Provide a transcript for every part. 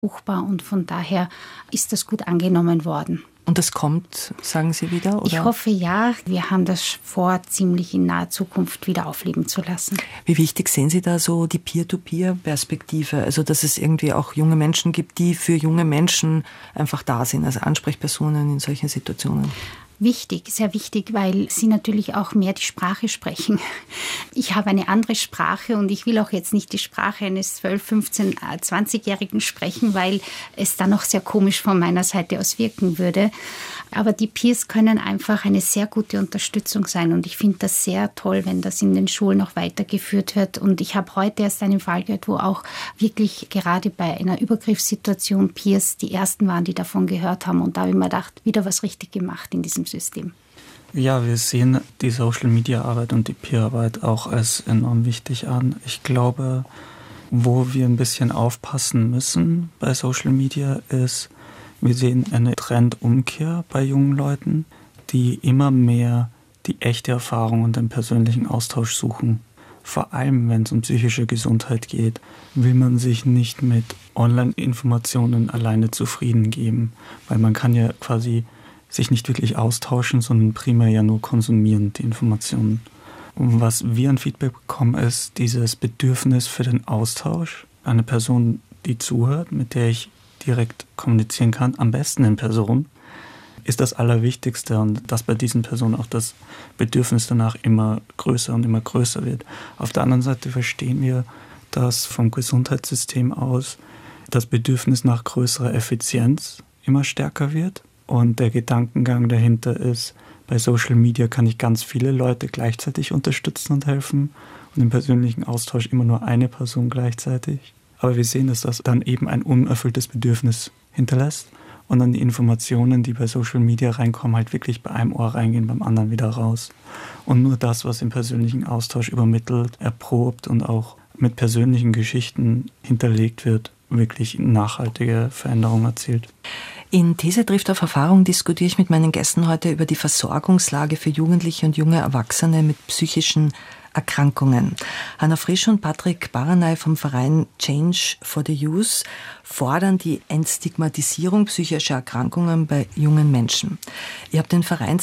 buchbar und von daher ist das gut angenommen worden. Und das kommt, sagen Sie wieder? Oder? Ich hoffe ja. Wir haben das vor, ziemlich in naher Zukunft wieder aufleben zu lassen. Wie wichtig sehen Sie da so die Peer-to-Peer-Perspektive? Also dass es irgendwie auch junge Menschen gibt, die für junge Menschen einfach da sind, als Ansprechpersonen in solchen Situationen? Wichtig, sehr wichtig, weil sie natürlich auch mehr die Sprache sprechen. Ich habe eine andere Sprache und ich will auch jetzt nicht die Sprache eines 12-, 15-, 20-Jährigen sprechen, weil es dann noch sehr komisch von meiner Seite aus wirken würde. Aber die Peers können einfach eine sehr gute Unterstützung sein und ich finde das sehr toll, wenn das in den Schulen noch weitergeführt wird. Und ich habe heute erst einen Fall gehört, wo auch wirklich gerade bei einer Übergriffssituation Peers die Ersten waren, die davon gehört haben. Und da habe ich mir gedacht, wieder was richtig gemacht in diesem System. Ja, wir sehen die Social-Media-Arbeit und die Peer-Arbeit auch als enorm wichtig an. Ich glaube, wo wir ein bisschen aufpassen müssen bei Social Media ist, wir sehen eine Trendumkehr bei jungen Leuten, die immer mehr die echte Erfahrung und den persönlichen Austausch suchen. Vor allem, wenn es um psychische Gesundheit geht, will man sich nicht mit Online-Informationen alleine zufrieden geben, weil man kann ja quasi sich nicht wirklich austauschen, sondern primär ja nur konsumieren, die Informationen. Und was wir an Feedback bekommen, ist dieses Bedürfnis für den Austausch. Eine Person, die zuhört, mit der ich direkt kommunizieren kann, am besten in Person, ist das Allerwichtigste und dass bei diesen Personen auch das Bedürfnis danach immer größer und immer größer wird. Auf der anderen Seite verstehen wir, dass vom Gesundheitssystem aus das Bedürfnis nach größerer Effizienz immer stärker wird und der Gedankengang dahinter ist, bei Social Media kann ich ganz viele Leute gleichzeitig unterstützen und helfen und im persönlichen Austausch immer nur eine Person gleichzeitig. Aber wir sehen, dass das dann eben ein unerfülltes Bedürfnis hinterlässt und dann die Informationen, die bei Social Media reinkommen, halt wirklich bei einem Ohr reingehen, beim anderen wieder raus. Und nur das, was im persönlichen Austausch übermittelt, erprobt und auch mit persönlichen Geschichten hinterlegt wird, wirklich nachhaltige Veränderungen erzielt. In These trifft auf Erfahrung diskutiere ich mit meinen Gästen heute über die Versorgungslage für Jugendliche und junge Erwachsene mit psychischen Erkrankungen. Hanna Frisch und Patrick Baranay vom Verein Change for the Youth fordern die Entstigmatisierung psychischer Erkrankungen bei jungen Menschen. Ihr habt den Verein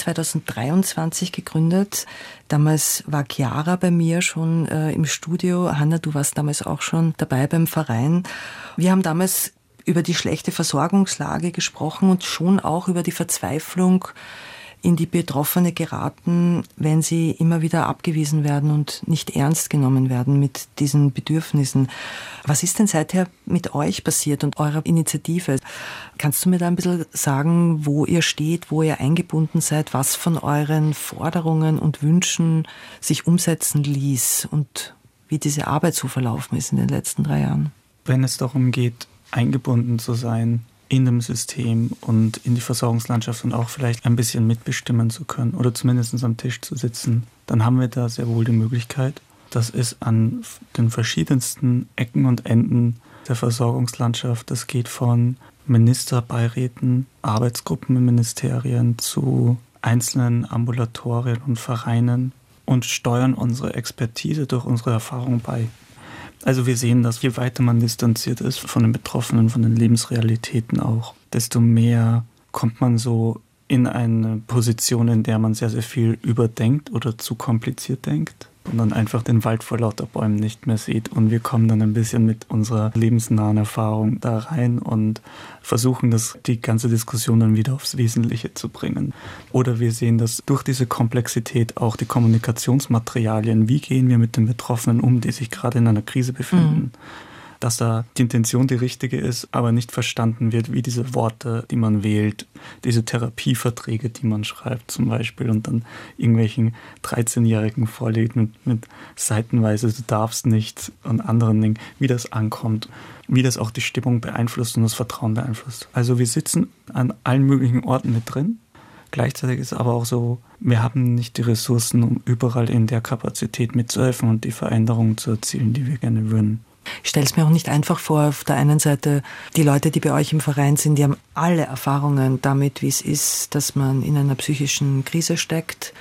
2023 gegründet. Damals war Chiara bei mir schon im Studio. Hanna, du warst damals auch schon dabei beim Verein. Wir haben damals über die schlechte Versorgungslage gesprochen und schon auch über die Verzweiflung, in die Betroffene geraten, wenn sie immer wieder abgewiesen werden und nicht ernst genommen werden mit diesen Bedürfnissen. Was ist denn seither mit euch passiert und eurer Initiative? Kannst du mir da ein bisschen sagen, wo ihr steht, wo ihr eingebunden seid, was von euren Forderungen und Wünschen sich umsetzen ließ und wie diese Arbeit so verlaufen ist in den letzten 3 Jahren? Wenn es darum geht, eingebunden zu sein in dem System und in die Versorgungslandschaft und auch vielleicht ein bisschen mitbestimmen zu können oder zumindest am Tisch zu sitzen, dann haben wir da sehr wohl die Möglichkeit. Das ist an den verschiedensten Ecken und Enden der Versorgungslandschaft. Das geht von Ministerbeiräten, Arbeitsgruppen in Ministerien zu einzelnen Ambulatorien und Vereinen und steuern unsere Expertise durch unsere Erfahrung bei. Also wir sehen, dass je weiter man distanziert ist von den Betroffenen, von den Lebensrealitäten auch, desto mehr kommt man so in eine Position, in der man sehr, sehr viel überdenkt oder zu kompliziert denkt und dann einfach den Wald vor lauter Bäumen nicht mehr sieht. Und wir kommen dann ein bisschen mit unserer lebensnahen Erfahrung da rein und versuchen, die ganze Diskussion dann wieder aufs Wesentliche zu bringen. Oder wir sehen, dass durch diese Komplexität auch die Kommunikationsmaterialien, wie gehen wir mit den Betroffenen um, die sich gerade in einer Krise befinden, dass da die Intention die richtige ist, aber nicht verstanden wird, wie diese Worte, die man wählt, diese Therapieverträge, die man schreibt zum Beispiel und dann irgendwelchen 13-Jährigen vorlegt mit seitenweise du darfst nicht und anderen Dingen, wie das ankommt, wie das auch die Stimmung beeinflusst und das Vertrauen beeinflusst. Also wir sitzen an allen möglichen Orten mit drin. Gleichzeitig ist aber auch so, wir haben nicht die Ressourcen, um überall in der Kapazität mitzuhelfen und die Veränderungen zu erzielen, die wir gerne würden. Ich stelle es mir auch nicht einfach vor, auf der einen Seite die Leute, die bei euch im Verein sind, die haben alle Erfahrungen damit, wie es ist, dass man in einer psychischen Krise steckt.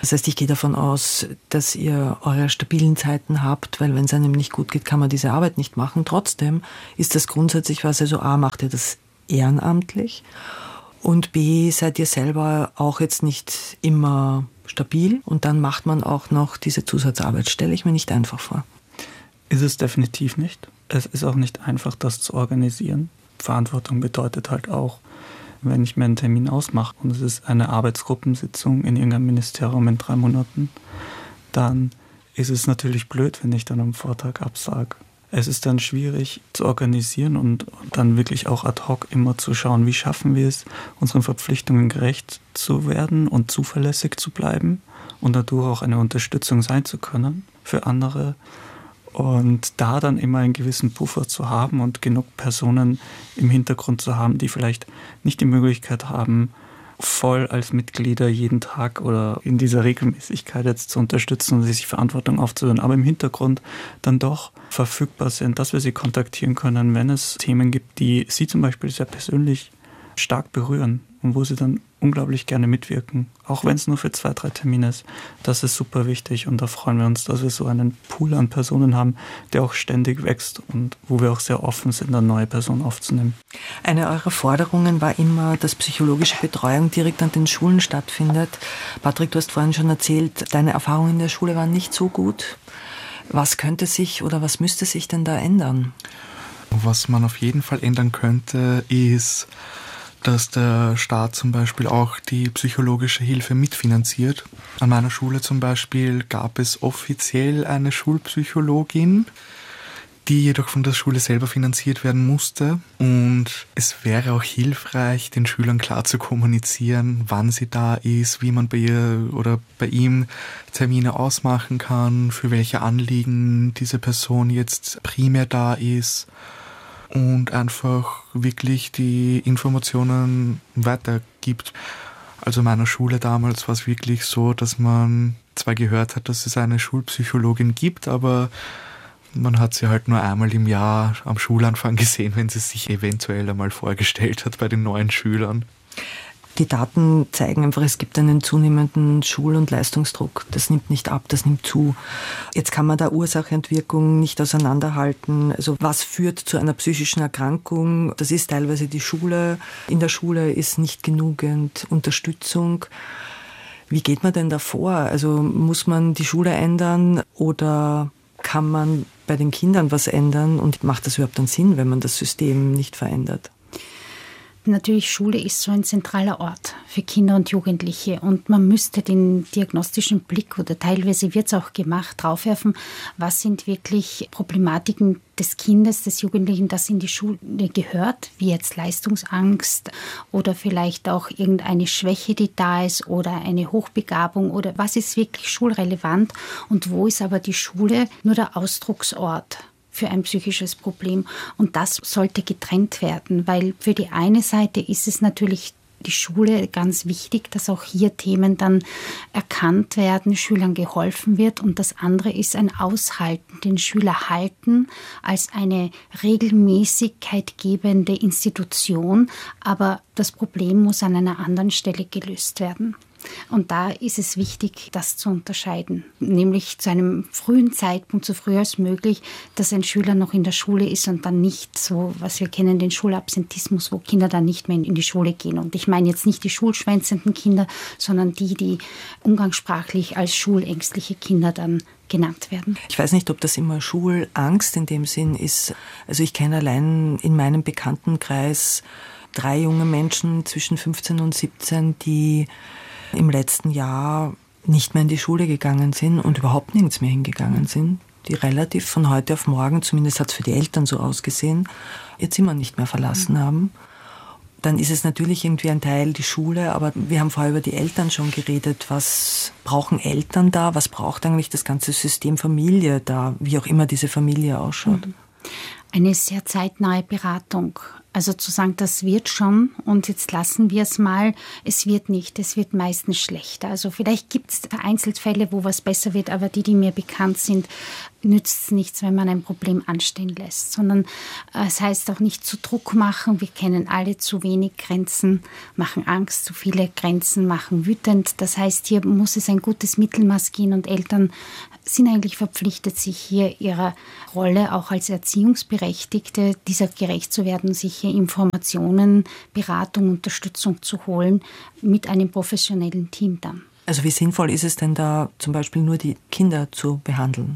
Das heißt, ich gehe davon aus, dass ihr eure stabilen Zeiten habt, weil wenn es einem nicht gut geht, kann man diese Arbeit nicht machen. Trotzdem ist das grundsätzlich was, also A, macht ihr das ehrenamtlich und B, seid ihr selber auch jetzt nicht immer stabil und dann macht man auch noch diese Zusatzarbeit. Stelle ich mir nicht einfach vor. Ist es definitiv nicht. Es ist auch nicht einfach, das zu organisieren. Verantwortung bedeutet halt auch, wenn ich mir einen Termin ausmache und es ist eine Arbeitsgruppensitzung in irgendeinem Ministerium in 3 Monaten, dann ist es natürlich blöd, wenn ich dann am Vortag absage. Es ist dann schwierig zu organisieren und dann wirklich auch ad hoc immer zu schauen, wie schaffen wir es, unseren Verpflichtungen gerecht zu werden und zuverlässig zu bleiben und dadurch auch eine Unterstützung sein zu können für andere. Und da dann immer einen gewissen Puffer zu haben und genug Personen im Hintergrund zu haben, die vielleicht nicht die Möglichkeit haben, voll als Mitglieder jeden Tag oder in dieser Regelmäßigkeit jetzt zu unterstützen und sich Verantwortung aufzuhören, aber im Hintergrund dann doch verfügbar sind, dass wir sie kontaktieren können, wenn es Themen gibt, die sie zum Beispiel sehr persönlich stark berühren und wo sie dann unglaublich gerne mitwirken, auch wenn es nur für 2-3 Termine ist. Das ist super wichtig und da freuen wir uns, dass wir so einen Pool an Personen haben, der auch ständig wächst und wo wir auch sehr offen sind, eine neue Person aufzunehmen. Eine eurer Forderungen war immer, dass psychologische Betreuung direkt an den Schulen stattfindet. Patrick, du hast vorhin schon erzählt, deine Erfahrungen in der Schule waren nicht so gut. Was könnte sich oder was müsste sich denn da ändern? Was man auf jeden Fall ändern könnte, ist, dass der Staat zum Beispiel auch die psychologische Hilfe mitfinanziert. An meiner Schule zum Beispiel gab es offiziell eine Schulpsychologin, die jedoch von der Schule selber finanziert werden musste. Und es wäre auch hilfreich, den Schülern klar zu kommunizieren, wann sie da ist, wie man bei ihr oder bei ihm Termine ausmachen kann, für welche Anliegen diese Person jetzt primär da ist. Und einfach wirklich die Informationen weitergibt. Also in meiner Schule damals war es wirklich so, dass man zwar gehört hat, dass es eine Schulpsychologin gibt, aber man hat sie halt nur einmal im Jahr am Schulanfang gesehen, wenn sie sich eventuell einmal vorgestellt hat bei den neuen Schülern. Die Daten zeigen einfach, es gibt einen zunehmenden Schul- und Leistungsdruck. Das nimmt nicht ab, das nimmt zu. Jetzt kann man da Ursache und Wirkung nicht auseinanderhalten. Also was führt zu einer psychischen Erkrankung? Das ist teilweise die Schule. In der Schule ist nicht genügend Unterstützung. Wie geht man denn da vor? Also muss man die Schule ändern oder kann man bei den Kindern was ändern? Und macht das überhaupt einen Sinn, wenn man das System nicht verändert? Natürlich, Schule ist so ein zentraler Ort für Kinder und Jugendliche und man müsste den diagnostischen Blick, oder teilweise wird es auch gemacht, draufwerfen, was sind wirklich Problematiken des Kindes, des Jugendlichen, das in die Schule gehört, wie jetzt Leistungsangst oder vielleicht auch irgendeine Schwäche, die da ist oder eine Hochbegabung oder was ist wirklich schulrelevant und wo ist aber die Schule nur der Ausdrucksort für ein psychisches Problem. Und das sollte getrennt werden, weil für die eine Seite ist es natürlich die Schule ganz wichtig, dass auch hier Themen dann erkannt werden, Schülern geholfen wird. Und das andere ist ein Aushalten, den Schüler halten als eine Regelmäßigkeit gebende Institution. Aber das Problem muss an einer anderen Stelle gelöst werden. Und da ist es wichtig, das zu unterscheiden, nämlich zu einem frühen Zeitpunkt, so früh als möglich, dass ein Schüler noch in der Schule ist und dann nicht so, was wir kennen, den Schulabsentismus, wo Kinder dann nicht mehr in die Schule gehen. Und ich meine jetzt nicht die schulschwänzenden Kinder, sondern die umgangssprachlich als schulängstliche Kinder dann genannt werden. Ich weiß nicht, ob das immer Schulangst in dem Sinn ist. Also ich kenne allein in meinem Bekanntenkreis 3 junge Menschen zwischen 15 und 17, die im letzten Jahr nicht mehr in die Schule gegangen sind und überhaupt nirgends mehr hingegangen sind, die relativ von heute auf morgen, zumindest hat es für die Eltern so ausgesehen, ihr Zimmer nicht mehr verlassen haben. Dann ist es natürlich irgendwie ein Teil die Schule, aber wir haben vorher über die Eltern schon geredet. Was brauchen Eltern da? Was braucht eigentlich das ganze System Familie da, wie auch immer diese Familie ausschaut? Eine sehr zeitnahe Beratung. Also zu sagen, das wird schon und jetzt lassen wir es mal. Es wird nicht, es wird meistens schlechter. Also vielleicht gibt es vereinzelt Fälle, wo was besser wird, aber die mir bekannt sind, nützt es nichts, wenn man ein Problem anstehen lässt, sondern es heißt auch nicht zu Druck machen. Wir kennen alle zu wenig Grenzen, machen Angst, zu viele Grenzen machen wütend. Das heißt, hier muss es ein gutes Mittelmaß gehen und Eltern sind eigentlich verpflichtet, sich hier ihrer Rolle auch als Erziehungsberechtigte, dieser gerecht zu werden, sich hier Informationen, Beratung, Unterstützung zu holen mit einem professionellen Team dann. Also wie sinnvoll ist es denn da zum Beispiel nur die Kinder zu behandeln?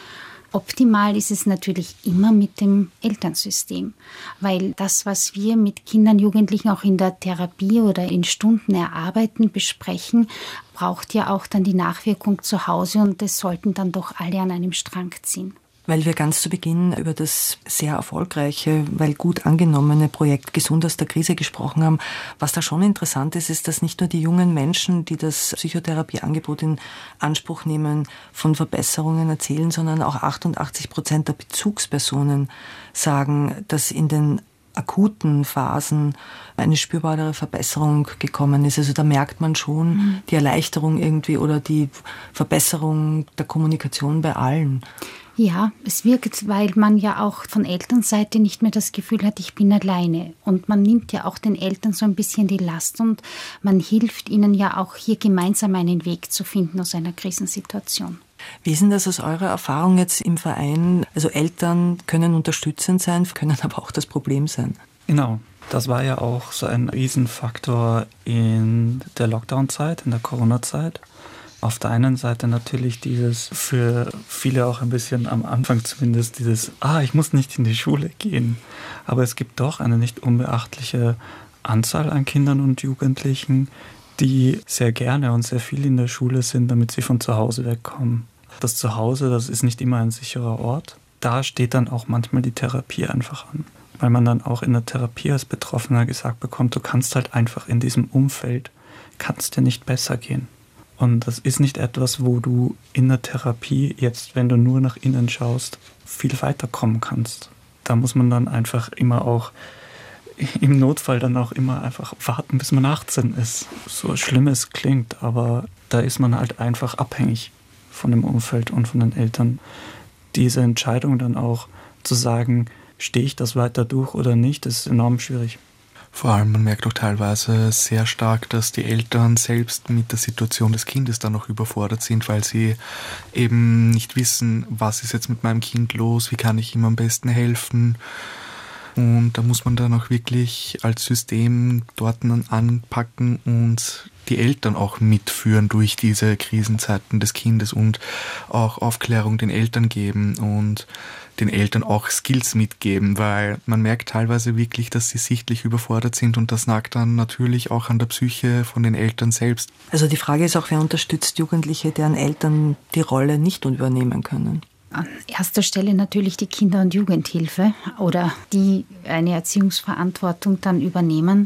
Optimal ist es natürlich immer mit dem Elternsystem, weil das, was wir mit Kindern, Jugendlichen auch in der Therapie oder in Stunden erarbeiten, besprechen, braucht ja auch dann die Nachwirkung zu Hause und es sollten dann doch alle an einem Strang ziehen. Weil wir ganz zu Beginn über das sehr erfolgreiche, weil gut angenommene Projekt Gesund aus der Krise gesprochen haben. Was da schon interessant ist, ist, dass nicht nur die jungen Menschen, die das Psychotherapieangebot in Anspruch nehmen, von Verbesserungen erzählen, sondern auch 88% der Bezugspersonen sagen, dass in den akuten Phasen eine spürbare Verbesserung gekommen ist. Also da merkt man schon die Erleichterung irgendwie oder die Verbesserung der Kommunikation bei allen. Ja, es wirkt, weil man ja auch von Elternseite nicht mehr das Gefühl hat, ich bin alleine. Und man nimmt ja auch den Eltern so ein bisschen die Last und man hilft ihnen ja auch hier gemeinsam einen Weg zu finden aus einer Krisensituation. Wie ist denn das aus eurer Erfahrung jetzt im Verein? Also Eltern können unterstützend sein, können aber auch das Problem sein. Genau, das war ja auch so ein Riesenfaktor in der Lockdown-Zeit, in der Corona-Zeit. Auf der einen Seite natürlich dieses, für viele auch ein bisschen am Anfang zumindest dieses, ich muss nicht in die Schule gehen. Aber es gibt doch eine nicht unbeachtliche Anzahl an Kindern und Jugendlichen, die sehr gerne und sehr viel in der Schule sind, damit sie von zu Hause wegkommen. Das Zuhause, das ist nicht immer ein sicherer Ort. Da steht dann auch manchmal die Therapie einfach an. Weil man dann auch in der Therapie als Betroffener gesagt bekommt, du kannst halt einfach in diesem Umfeld, kannst dir nicht besser gehen. Und das ist nicht etwas, wo du in der Therapie jetzt, wenn du nur nach innen schaust, viel weiterkommen kannst. Da muss man dann einfach immer auch, im Notfall dann auch immer einfach warten, bis man 18 ist. So schlimm es klingt, aber da ist man halt einfach abhängig von dem Umfeld und von den Eltern. Diese Entscheidung dann auch zu sagen, stehe ich das weiter durch oder nicht, ist enorm schwierig. Vor allem, man merkt auch teilweise sehr stark, dass die Eltern selbst mit der Situation des Kindes dann noch überfordert sind, weil sie eben nicht wissen, was ist jetzt mit meinem Kind los, wie kann ich ihm am besten helfen. Und da muss man dann auch wirklich als System dort anpacken und die Eltern auch mitführen durch diese Krisenzeiten des Kindes und auch Aufklärung den Eltern geben und den Eltern auch Skills mitgeben, weil man merkt teilweise wirklich, dass sie sichtlich überfordert sind und das nagt dann natürlich auch an der Psyche von den Eltern selbst. Also die Frage ist auch, wer unterstützt Jugendliche, deren Eltern die Rolle nicht übernehmen können? An erster Stelle natürlich die Kinder- und Jugendhilfe oder die eine Erziehungsverantwortung dann übernehmen.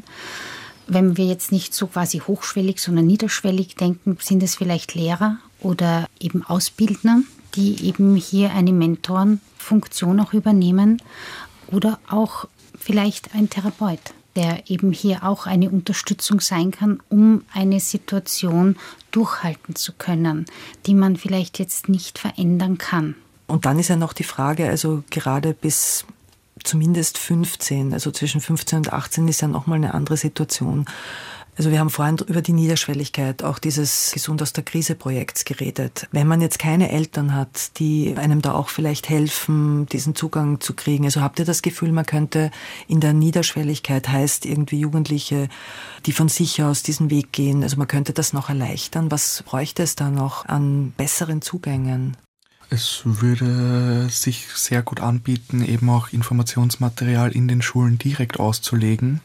Wenn wir jetzt nicht so quasi hochschwellig, sondern niederschwellig denken, sind es vielleicht Lehrer oder eben Ausbildner, die eben hier eine Mentorenfunktion auch übernehmen oder auch vielleicht ein Therapeut, der eben hier auch eine Unterstützung sein kann, um eine Situation durchhalten zu können, die man vielleicht jetzt nicht verändern kann. Und dann ist ja noch die Frage, also gerade bis zumindest 15, also zwischen 15 und 18 ist ja nochmal eine andere Situation. Also wir haben vorhin über die Niederschwelligkeit auch dieses Gesund aus der Krise Projekts geredet. Wenn man jetzt keine Eltern hat, die einem da auch vielleicht helfen, diesen Zugang zu kriegen, also habt ihr das Gefühl, man könnte in der Niederschwelligkeit, heißt irgendwie Jugendliche, die von sich aus diesen Weg gehen, also man könnte das noch erleichtern. Was bräuchte es da noch an besseren Zugängen? Es würde sich sehr gut anbieten, eben auch Informationsmaterial in den Schulen direkt auszulegen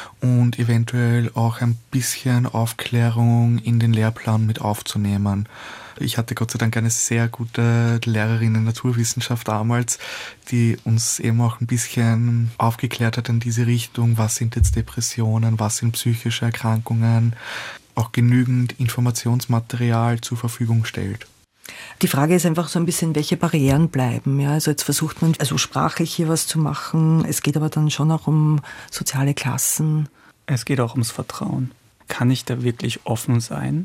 und eventuell auch ein bisschen Aufklärung in den Lehrplan mit aufzunehmen. Ich hatte Gott sei Dank eine sehr gute Lehrerin in Naturwissenschaft damals, die uns eben auch ein bisschen aufgeklärt hat in diese Richtung, was sind jetzt Depressionen, was sind psychische Erkrankungen, auch genügend Informationsmaterial zur Verfügung stellt. Die Frage ist einfach so ein bisschen, welche Barrieren bleiben. Ja, also jetzt versucht man also sprachlich hier was zu machen. Es geht aber dann schon auch um soziale Klassen. Es geht auch ums Vertrauen. Kann ich da wirklich offen sein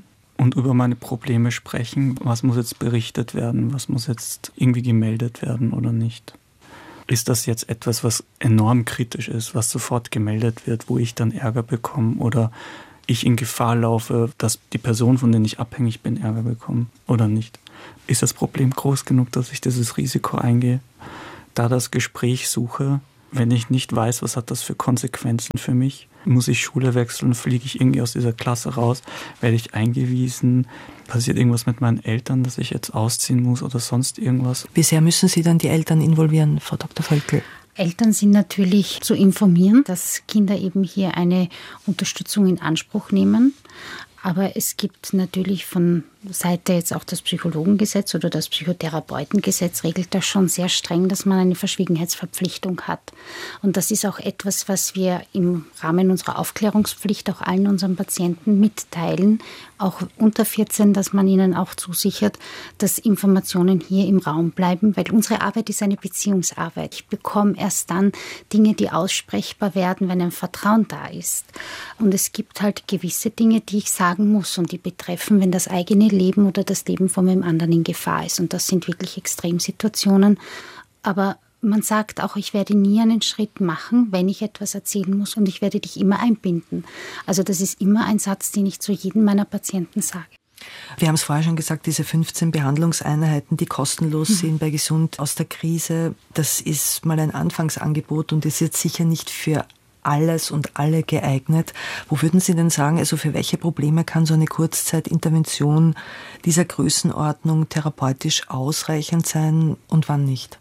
und über meine Probleme sprechen. Was muss jetzt berichtet werden? Was muss jetzt irgendwie gemeldet werden oder nicht? Ist das jetzt etwas, was enorm kritisch ist, was sofort gemeldet wird, wo ich dann Ärger bekomme oder ich in Gefahr laufe, dass die Person, von der ich abhängig bin, Ärger bekommt oder nicht? Ist das Problem groß genug, dass ich dieses Risiko eingehe? Da das Gespräch suche, wenn ich nicht weiß, was hat das für Konsequenzen für mich? Muss ich Schule wechseln? Fliege ich irgendwie aus dieser Klasse raus? Werde ich eingewiesen? Passiert irgendwas mit meinen Eltern, dass ich jetzt ausziehen muss oder sonst irgendwas? Wie sehr müssen Sie dann die Eltern involvieren, Frau Dr. Völkel? Eltern sind natürlich zu informieren, dass Kinder eben hier eine Unterstützung in Anspruch nehmen. Aber es gibt natürlich von Seite jetzt auch das Psychologengesetz oder das Psychotherapeutengesetz regelt das schon sehr streng, dass man eine Verschwiegenheitsverpflichtung hat. Und das ist auch etwas, was wir im Rahmen unserer Aufklärungspflicht auch allen unseren Patienten mitteilen, auch unter 14, dass man ihnen auch zusichert, dass Informationen hier im Raum bleiben, weil unsere Arbeit ist eine Beziehungsarbeit. Ich bekomme erst dann Dinge, die aussprechbar werden, wenn ein Vertrauen da ist. Und es gibt halt gewisse Dinge, die ich sagen muss und die betreffen, wenn das eigene Leben oder das Leben von meinem anderen in Gefahr ist. Und das sind wirklich Extremsituationen. Aber man sagt auch, ich werde nie einen Schritt machen, wenn ich etwas erzählen muss und ich werde dich immer einbinden. Also das ist immer ein Satz, den ich zu jedem meiner Patienten sage. Wir haben es vorher schon gesagt, diese 15 Behandlungseinheiten, die kostenlos sind bei Gesund aus der Krise, das ist mal ein Anfangsangebot und ist jetzt sicher nicht für alles und alle geeignet. Wo würden Sie denn sagen, also für welche Probleme kann so eine Kurzzeitintervention dieser Größenordnung therapeutisch ausreichend sein und wann nicht?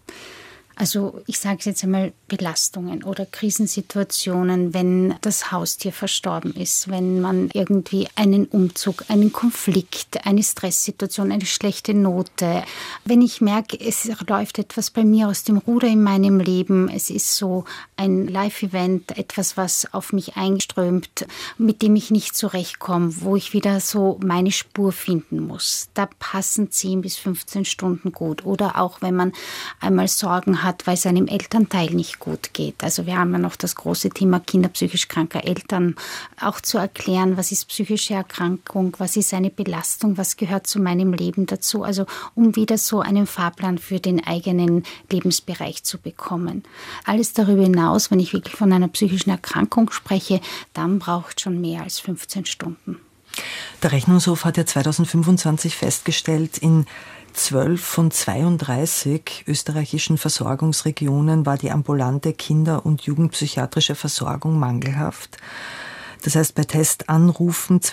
Also ich sage jetzt einmal Belastungen oder Krisensituationen, wenn das Haustier verstorben ist, wenn man irgendwie einen Umzug, einen Konflikt, eine Stresssituation, eine schlechte Note, wenn ich merke, es läuft etwas bei mir aus dem Ruder in meinem Leben, es ist so ein Live-Event, etwas, was auf mich einströmt, mit dem ich nicht zurechtkomme, wo ich wieder so meine Spur finden muss. Da passen 10 bis 15 Stunden gut. Oder auch wenn man einmal Sorgen hat, weil es einem Elternteil nicht gut geht. Also wir haben ja noch das große Thema Kinder psychisch kranker Eltern, auch zu erklären, was ist psychische Erkrankung, was ist eine Belastung, was gehört zu meinem Leben dazu. Also um wieder so einen Fahrplan für den eigenen Lebensbereich zu bekommen. Alles darüber hinaus, wenn ich wirklich von einer psychischen Erkrankung spreche, dann braucht schon mehr als 15 Stunden. Der Rechnungshof hat ja 2025 festgestellt, in 12 von 32 österreichischen Versorgungsregionen war die ambulante Kinder- und Jugendpsychiatrische Versorgung mangelhaft. Das heißt, bei Testanrufen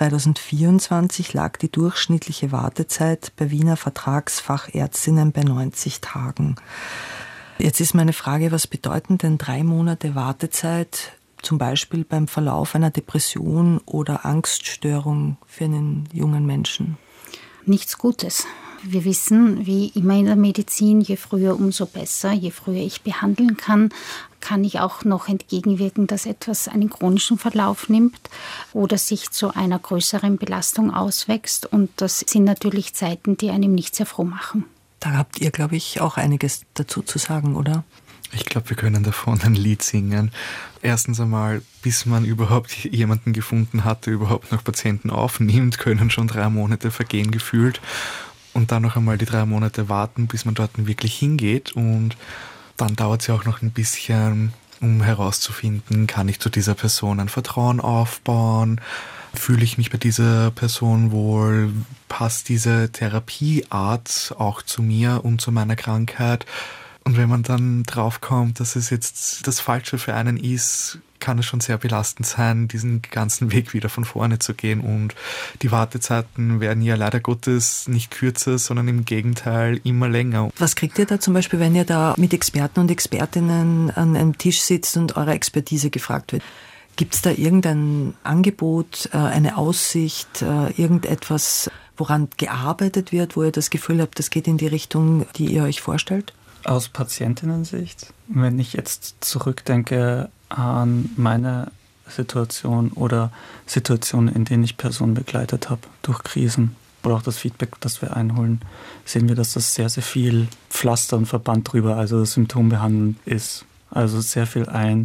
2024 lag die durchschnittliche Wartezeit bei Wiener Vertragsfachärztinnen bei 90 Tagen. Jetzt ist meine Frage, was bedeuten denn 3 Monate Wartezeit zum Beispiel beim Verlauf einer Depression oder Angststörung für einen jungen Menschen? Nichts Gutes. Wir wissen, wie immer in der Medizin, je früher, umso besser. Je früher ich behandeln kann, kann ich auch noch entgegenwirken, dass etwas einen chronischen Verlauf nimmt oder sich zu einer größeren Belastung auswächst. Und das sind natürlich Zeiten, die einem nicht sehr froh machen. Da habt ihr, glaube ich, auch einiges dazu zu sagen, oder? Ich glaube, wir können davon ein Lied singen. Erstens einmal, bis man überhaupt jemanden gefunden hat, der überhaupt noch Patienten aufnimmt, können schon 3 Monate vergehen gefühlt. Und dann noch einmal die 3 Monate warten, bis man dort wirklich hingeht. Und dann dauert es ja auch noch ein bisschen, um herauszufinden, kann ich zu dieser Person ein Vertrauen aufbauen? Fühle ich mich bei dieser Person wohl? Passt diese Therapieart auch zu mir und zu meiner Krankheit? Und wenn man dann draufkommt, dass es jetzt das Falsche für einen ist, kann es schon sehr belastend sein, diesen ganzen Weg wieder von vorne zu gehen. Und die Wartezeiten werden ja leider Gottes nicht kürzer, sondern im Gegenteil immer länger. Was kriegt ihr da zum Beispiel, wenn ihr da mit Experten und Expertinnen an einem Tisch sitzt und eure Expertise gefragt wird? Gibt es da irgendein Angebot, eine Aussicht, irgendetwas, woran gearbeitet wird, wo ihr das Gefühl habt, das geht in die Richtung, die ihr euch vorstellt? Aus Patientinnensicht, wenn ich jetzt zurückdenke an meine Situation oder Situationen, in denen ich Personen begleitet habe durch Krisen oder auch das Feedback, das wir einholen, sehen wir, dass das sehr, sehr viel Pflaster und Verband drüber, also das Symptombehandeln ist. Also sehr viel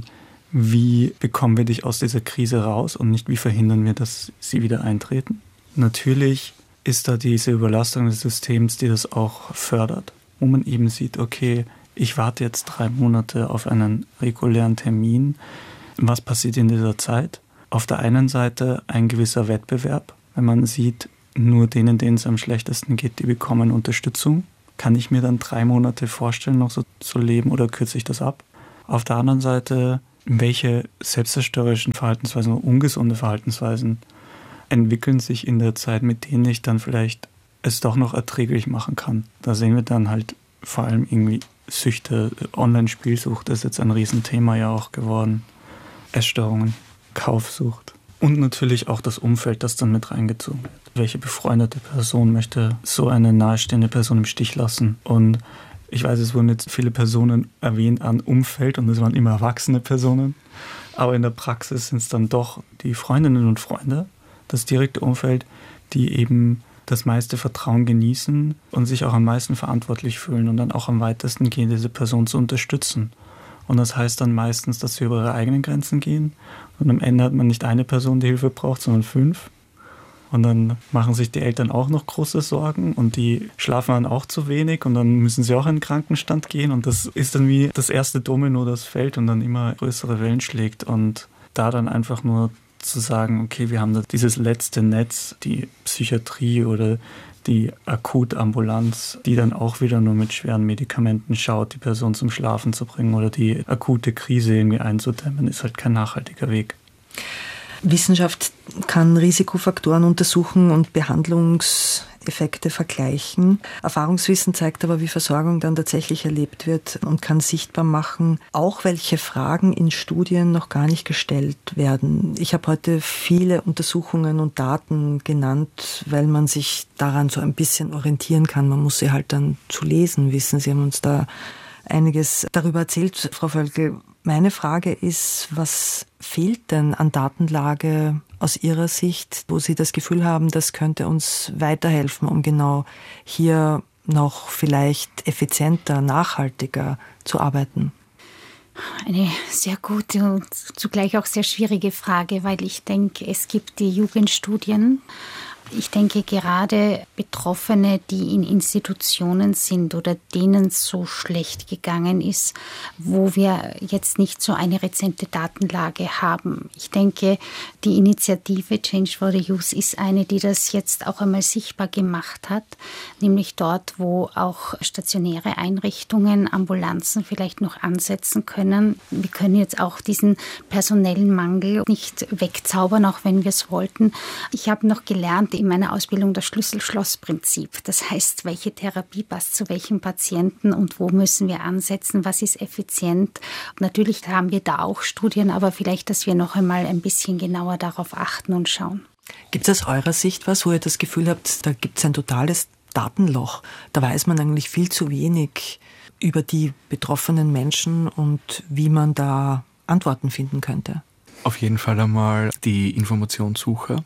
wie bekommen wir dich aus dieser Krise raus und nicht wie verhindern wir, dass sie wieder eintreten. Natürlich ist da diese Überlastung des Systems, die das auch fördert. Wo man eben sieht, okay, ich warte jetzt 3 Monate auf einen regulären Termin. Was passiert in dieser Zeit? Auf der einen Seite ein gewisser Wettbewerb, wenn man sieht, nur denen es am schlechtesten geht, die bekommen Unterstützung. Kann ich mir dann 3 Monate vorstellen, noch so zu leben oder kürze ich das ab? Auf der anderen Seite, welche selbstzerstörerischen Verhaltensweisen oder ungesunde Verhaltensweisen entwickeln sich in der Zeit, mit denen ich dann vielleicht es doch noch erträglich machen kann. Da sehen wir dann halt vor allem irgendwie Süchte, Online-Spielsucht ist jetzt ein Riesenthema ja auch geworden. Essstörungen, Kaufsucht und natürlich auch das Umfeld, das dann mit reingezogen wird. Welche befreundete Person möchte so eine nahestehende Person im Stich lassen? Und ich weiß, es wurden jetzt viele Personen erwähnt an Umfeld und es waren immer erwachsene Personen, aber in der Praxis sind es dann doch die Freundinnen und Freunde, das direkte Umfeld, die eben das meiste Vertrauen genießen und sich auch am meisten verantwortlich fühlen und dann auch am weitesten gehen, diese Person zu unterstützen. Und das heißt dann meistens, dass sie über ihre eigenen Grenzen gehen und am Ende hat man nicht eine Person, die Hilfe braucht, sondern 5. Und dann machen sich die Eltern auch noch große Sorgen und die schlafen dann auch zu wenig und dann müssen sie auch in den Krankenstand gehen und das ist dann wie das erste Domino, das fällt und dann immer größere Wellen schlägt und da dann einfach nur zu sagen, okay, wir haben da dieses letzte Netz, die Psychiatrie oder die Akutambulanz, die dann auch wieder nur mit schweren Medikamenten schaut, die Person zum Schlafen zu bringen oder die akute Krise irgendwie einzudämmen, ist halt kein nachhaltiger Weg. Wissenschaft kann Risikofaktoren untersuchen und Behandlungseffekte vergleichen. Erfahrungswissen zeigt aber, wie Versorgung dann tatsächlich erlebt wird und kann sichtbar machen, auch welche Fragen in Studien noch gar nicht gestellt werden. Ich habe heute viele Untersuchungen und Daten genannt, weil man sich daran so ein bisschen orientieren kann. Man muss sie halt dann zu lesen wissen. Sie haben uns da einiges darüber erzählt, Frau Völkel. Meine Frage ist, was fehlt denn an Datenlage aus Ihrer Sicht, wo Sie das Gefühl haben, das könnte uns weiterhelfen, um genau hier noch vielleicht effizienter, nachhaltiger zu arbeiten? Eine sehr gute und zugleich auch sehr schwierige Frage, weil ich denke, es gibt die Jugendstudien. Ich denke, gerade Betroffene, die in Institutionen sind oder denen es so schlecht gegangen ist, wo wir jetzt nicht so eine rezente Datenlage haben. Ich denke, die Initiative Change for the Youth ist eine, die das jetzt auch einmal sichtbar gemacht hat, nämlich dort, wo auch stationäre Einrichtungen, Ambulanzen vielleicht noch ansetzen können. Wir können jetzt auch diesen personellen Mangel nicht wegzaubern, auch wenn wir es wollten. Ich habe noch gelernt, in meiner Ausbildung das Schlüssel-Schloss-Prinzip. Das heißt, welche Therapie passt zu welchem Patienten und wo müssen wir ansetzen, was ist effizient. Und natürlich haben wir da auch Studien, aber vielleicht, dass wir noch einmal ein bisschen genauer darauf achten und schauen. Gibt es aus eurer Sicht was, wo ihr das Gefühl habt, da gibt es ein totales Datenloch? Da weiß man eigentlich viel zu wenig über die betroffenen Menschen und wie man da Antworten finden könnte? Auf jeden Fall einmal die Informationssuche.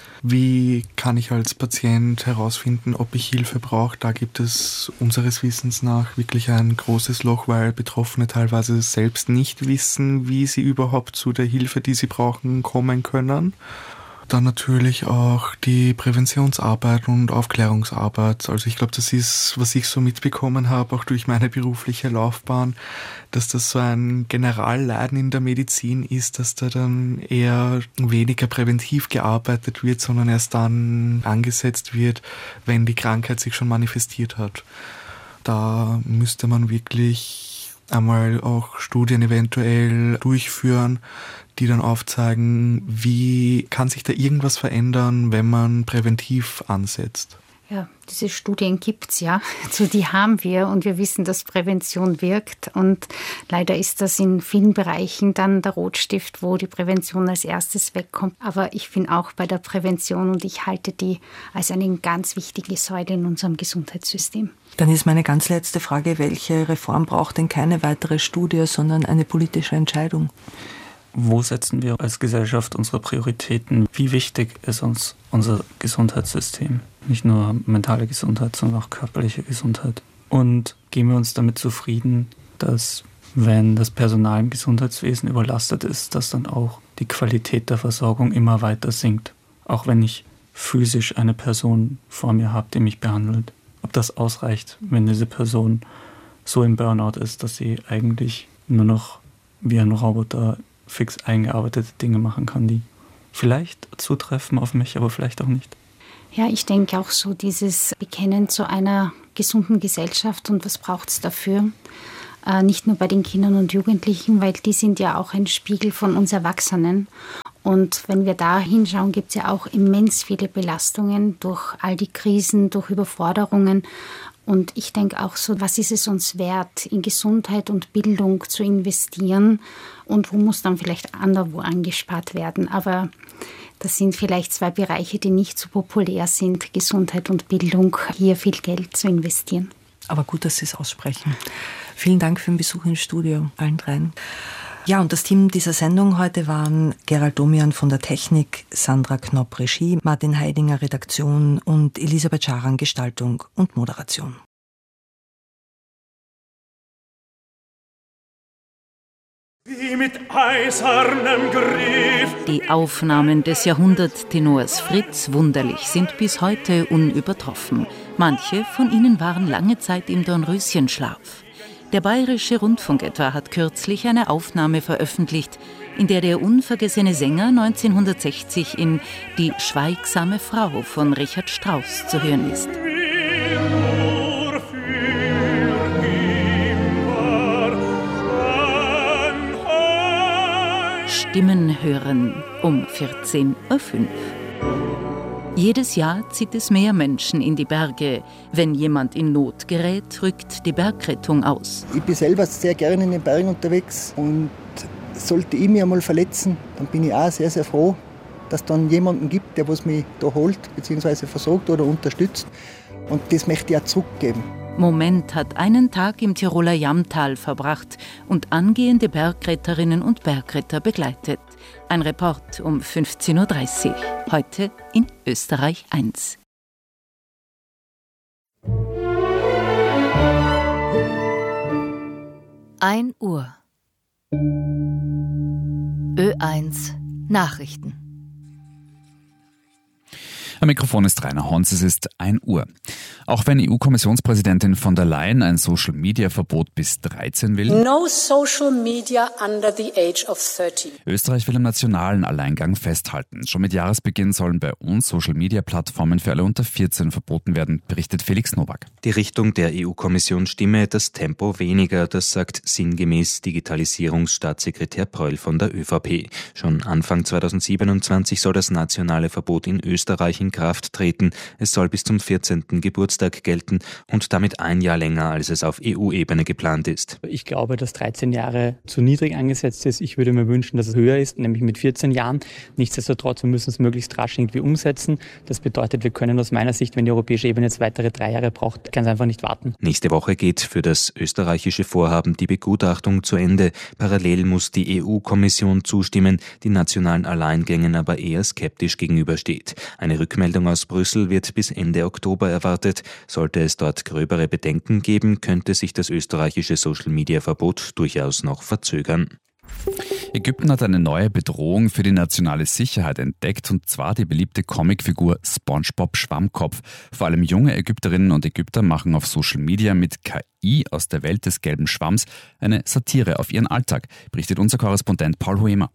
Wie kann ich als Patient herausfinden, ob ich Hilfe brauche? Da gibt es unseres Wissens nach wirklich ein großes Loch, weil Betroffene teilweise selbst nicht wissen, wie sie überhaupt zu der Hilfe, die sie brauchen, kommen können. Dann natürlich auch die Präventionsarbeit und Aufklärungsarbeit. Also ich glaube, das ist, was ich so mitbekommen habe, auch durch meine berufliche Laufbahn, dass das so ein Generalleiden in der Medizin ist, dass da dann eher weniger präventiv gearbeitet wird, sondern erst dann angesetzt wird, wenn die Krankheit sich schon manifestiert hat. Da müsste man wirklich einmal auch Studien eventuell durchführen, die dann aufzeigen, wie kann sich da irgendwas verändern, wenn man präventiv ansetzt. Ja, diese Studien gibt's ja, also die haben wir und wir wissen, dass Prävention wirkt und leider ist das in vielen Bereichen dann der Rotstift, wo die Prävention als erstes wegkommt. Aber ich bin auch bei der Prävention und ich halte die als eine ganz wichtige Säule in unserem Gesundheitssystem. Dann ist meine ganz letzte Frage, welche Reform braucht denn keine weitere Studie, sondern eine politische Entscheidung? Wo setzen wir als Gesellschaft unsere Prioritäten? Wie wichtig ist uns unser Gesundheitssystem? Nicht nur mentale Gesundheit, sondern auch körperliche Gesundheit. Und geben wir uns damit zufrieden, dass, wenn das Personal im Gesundheitswesen überlastet ist, dass dann auch die Qualität der Versorgung immer weiter sinkt. Auch wenn ich physisch eine Person vor mir habe, die mich behandelt. Ob das ausreicht, wenn diese Person so im Burnout ist, dass sie eigentlich nur noch wie ein Roboter fix eingearbeitete Dinge machen kann, die vielleicht zutreffen auf mich, aber vielleicht auch nicht. Ja, ich denke auch so dieses Bekennen zu einer gesunden Gesellschaft und was braucht es dafür. Nicht nur bei den Kindern und Jugendlichen, weil die sind ja auch ein Spiegel von uns Erwachsenen. Und wenn wir da hinschauen, gibt es ja auch immens viele Belastungen durch all die Krisen, durch Überforderungen. Und ich denke auch so, was ist es uns wert, in Gesundheit und Bildung zu investieren und wo muss dann vielleicht anderswo angespart werden. Aber das sind vielleicht zwei Bereiche, die nicht so populär sind, Gesundheit und Bildung, hier viel Geld zu investieren. Aber gut, dass Sie es aussprechen. Vielen Dank für den Besuch im Studio, allen dreien. Ja, und das Team dieser Sendung heute waren Gerald Domian von der Technik, Sandra Knopp Regie, Martin Heidinger Redaktion und Elisabeth Scharan Gestaltung und Moderation. Wie mit eisernem Griff. Die Aufnahmen des Jahrhunderttenors Fritz Wunderlich sind bis heute unübertroffen. Manche von ihnen waren lange Zeit im Dornröschenschlaf. Der Bayerische Rundfunk etwa hat kürzlich eine Aufnahme veröffentlicht, in der der unvergessene Sänger 1960 in Die schweigsame Frau von Richard Strauss zu hören ist. Stimmen hören um 14.05 Uhr. Jedes Jahr zieht es mehr Menschen in die Berge. Wenn jemand in Not gerät, rückt die Bergrettung aus. Ich bin selber sehr gerne in den Bergen unterwegs und sollte ich mich einmal verletzen, dann bin ich auch sehr, sehr froh, dass es dann jemanden gibt, der was mich da holt bzw. versorgt oder unterstützt. Und das möchte ich auch zurückgeben. Moment hat einen Tag im Tiroler Jamtal verbracht und angehende Bergretterinnen und Bergretter begleitet. Ein Report um 15.30 Uhr, heute in Österreich 1. Uhr. Ö1 Nachrichten. Am Mikrofon ist Rainer Hons, es ist 1 Uhr. Auch wenn EU-Kommissionspräsidentin von der Leyen ein Social-Media-Verbot bis 13 will, No social media under the age of 13. Österreich will am nationalen Alleingang festhalten. Schon mit Jahresbeginn sollen bei uns Social-Media-Plattformen für alle unter 14 verboten werden, berichtet Felix Nowak. Die Richtung der EU-Kommission stimme, das Tempo weniger, das sagt sinngemäß Digitalisierungsstaatssekretär Pröll von der ÖVP. Schon Anfang 2027 soll das nationale Verbot in Österreich in Kraft treten. Es soll bis zum 14. Geburtstag gelten und damit ein Jahr länger, als es auf EU-Ebene geplant ist. Ich glaube, dass 13 Jahre zu niedrig angesetzt ist. Ich würde mir wünschen, dass es höher ist, nämlich mit 14 Jahren. Nichtsdestotrotz, wir müssen es möglichst rasch irgendwie umsetzen. Das bedeutet, wir können aus meiner Sicht, wenn die europäische Ebene jetzt weitere 3 Jahre braucht, ganz einfach nicht warten. Nächste Woche geht für das österreichische Vorhaben die Begutachtung zu Ende. Parallel muss die EU-Kommission zustimmen, die nationalen Alleingängen aber eher skeptisch gegenübersteht. Eine Rückmeldung aus Brüssel wird bis Ende Oktober erwartet. Sollte es dort gröbere Bedenken geben, könnte sich das österreichische Social-Media-Verbot durchaus noch verzögern. Ägypten hat eine neue Bedrohung für die nationale Sicherheit entdeckt, und zwar die beliebte Comicfigur SpongeBob Schwammkopf. Vor allem junge Ägypterinnen und Ägypter machen auf Social Media mit KI aus der Welt des gelben Schwamms eine Satire auf ihren Alltag, berichtet unser Korrespondent Paul Huemer.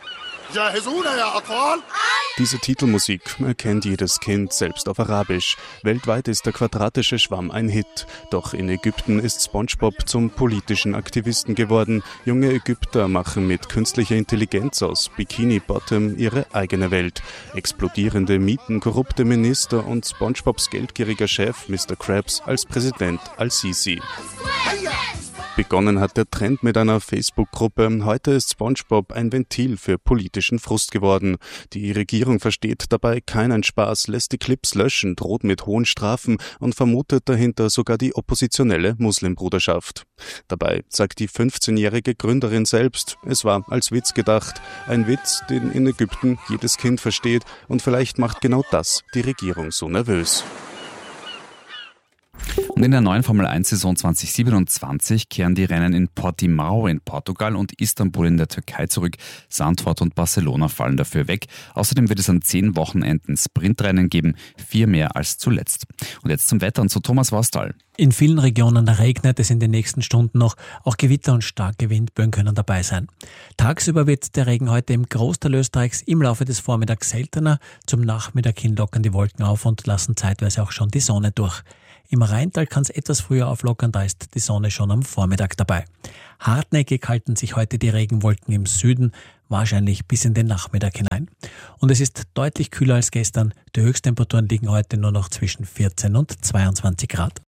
Diese Titelmusik erkennt jedes Kind, selbst auf Arabisch. Weltweit ist der quadratische Schwamm ein Hit. Doch in Ägypten ist SpongeBob zum politischen Aktivisten geworden. Junge Ägypter machen mit künstlicher Intelligenz aus Bikini Bottom ihre eigene Welt. Explodierende Mieten, korrupte Minister und SpongeBobs geldgieriger Chef Mr. Krabs als Präsident Al-Sisi. Begonnen hat der Trend mit einer Facebook-Gruppe. Heute ist SpongeBob ein Ventil für politischen Frust geworden. Die Regierung versteht dabei keinen Spaß, lässt die Clips löschen, droht mit hohen Strafen und vermutet dahinter sogar die oppositionelle Muslimbruderschaft. Dabei sagt die 15-jährige Gründerin selbst, es war als Witz gedacht. Ein Witz, den in Ägypten jedes Kind versteht, und vielleicht macht genau das die Regierung so nervös. Und in der neuen Formel-1-Saison 2027 kehren die Rennen in Portimao in Portugal und Istanbul in der Türkei zurück. Zandvoort und Barcelona fallen dafür weg. Außerdem wird es an 10 Wochenenden Sprintrennen geben, 4 mehr als zuletzt. Und jetzt zum Wetter und zu Thomas Wastal. In vielen Regionen regnet es in den nächsten Stunden noch. Auch Gewitter und starke Windböen können dabei sein. Tagsüber wird der Regen heute im Großteil Österreichs im Laufe des Vormittags seltener. Zum Nachmittag hin lockern die Wolken auf und lassen zeitweise auch schon die Sonne durch. Im Rheintal kann es etwas früher auflockern, da ist die Sonne schon am Vormittag dabei. Hartnäckig halten sich heute die Regenwolken im Süden, wahrscheinlich bis in den Nachmittag hinein. Und es ist deutlich kühler als gestern. Die Höchsttemperaturen liegen heute nur noch zwischen 14 und 22 Grad.